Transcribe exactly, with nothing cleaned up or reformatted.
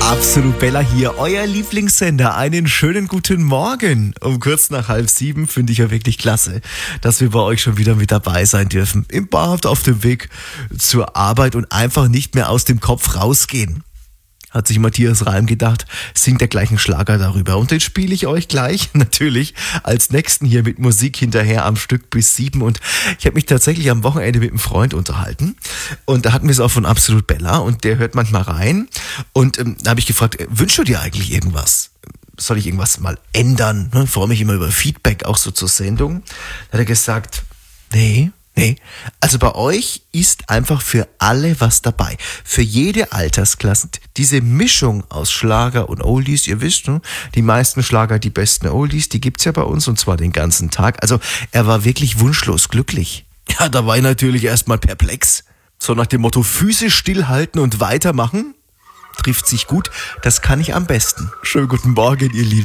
Absolut Bella hier, euer Lieblingssender. Einen schönen guten Morgen. Um kurz nach halb sieben finde ich ja wirklich klasse, dass wir bei euch schon wieder mit dabei sein dürfen. Im Barhaft auf dem Weg zur Arbeit und einfach nicht mehr aus dem Kopf rausgehen. Hat sich Matthias Reim gedacht, singt der gleichen Schlager darüber. Und den spiele ich euch gleich, natürlich, als nächsten hier mit Musik hinterher am Stück bis sieben. Und ich habe mich tatsächlich am Wochenende mit einem Freund unterhalten. Und da hatten wir es auch von Absolut Bella. Und der hört manchmal rein. Und ähm, da habe ich gefragt, wünschst du dir eigentlich irgendwas? Soll ich irgendwas mal ändern? Ich freue mich immer über Feedback, auch so zur Sendung. Da hat er gesagt, nee. Nee, also bei euch ist einfach für alle was dabei. Für jede Altersklasse. Diese Mischung aus Schlager und Oldies, ihr wisst, ne? Die meisten Schlager, die besten Oldies, die gibt's ja bei uns und zwar den ganzen Tag. Also er war wirklich wunschlos glücklich. Ja, da war ich natürlich erstmal perplex. So nach dem Motto Füße stillhalten und weitermachen. Trifft sich gut, das kann ich am besten. Schönen guten Morgen, ihr Lieben.